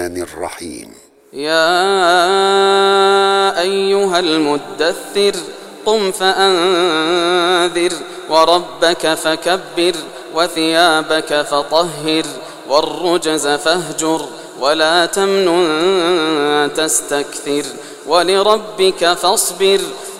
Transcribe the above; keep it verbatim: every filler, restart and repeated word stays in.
الرحمن الرحيم. يا أيها المدثر قم فأنذر وربك فكبر وثيابك فطهر والرجز فاهجر ولا تمنن تستكثر ولربك فاصبر